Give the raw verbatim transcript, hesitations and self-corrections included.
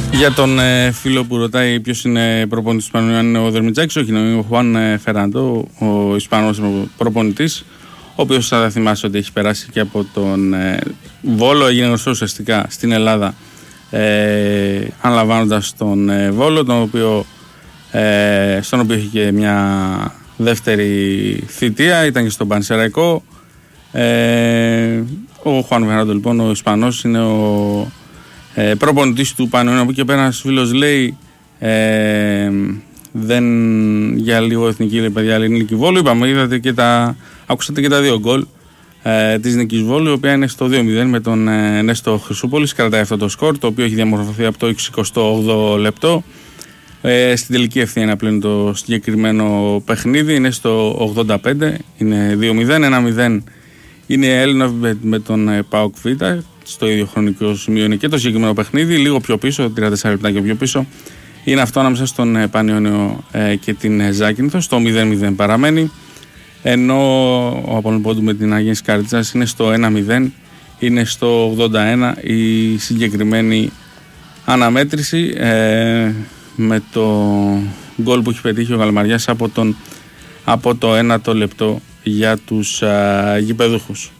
Για τον ε, φίλο που ρωτάει ποιος είναι προπονητής του Πανιωνίου, αν είναι ο Δερμιτζάκης, όχι, είναι ο Χουάν ε, Φεράντο, ο Ισπανός προπονητής, ο οποίος θα θυμάσαι ότι έχει περάσει και από τον ε, Βόλο, έγινε γνωστός ουσιαστικά στην Ελλάδα, ε, αναλαμβάνοντας τον ε, Βόλο, τον οποίο, ε, στον οποίο είχε και μια δεύτερη θητεία, ήταν και στον Πανσεραϊκό. Ε, ο Χουάν Φεράντο, λοιπόν, ο Ισπανός, είναι ο Ε, προπονητής του Πανιωνίου. Από εκεί πέρα ένας φίλος λέει ε, δεν, για λίγο εθνική, λέει, παιδιά, αλλά είναι Νίκη Βόλου. Είπαμε, είδατε και τα, ακούσατε και τα δύο γκολ ε, της Νίκης Βόλου, η οποία είναι στο δύο μηδέν με τον ε, Νέστο Χρυσούπολης. Κρατάει αυτό το σκορ, το οποίο έχει διαμορφωθεί από το εξηκοστό όγδοο λεπτό. Ε, στην τελική ευθεία πλέον το συγκεκριμένο παιχνίδι, είναι στο ογδόντα πέντε, είναι δύο μηδέν, ένα μηδέν είναι Έλληνα με τον ε, ΠΑΟΚ Β. Στο ίδιο χρονικό σημείο είναι και το συγκεκριμένο παιχνίδι. Λίγο πιο πίσω, τριάντα τέσσερα λεπτά και πιο πίσω, είναι αυτό ανάμεσα στον ε, Πανιώνιο ε, και την ε, Ζάκυνθο. Στο μηδέν μηδέν παραμένει. Ενώ ο Απόλλων Πόντου με την Αγίας Καριτσάς είναι στο ένα μηδέν. Είναι στο ογδόντα ένα η συγκεκριμένη αναμέτρηση, ε, με το γκολ που έχει πετύχει ο Γαλμαριάς από, τον, από το ένατο λεπτό για τους ε, γηπεδούχους.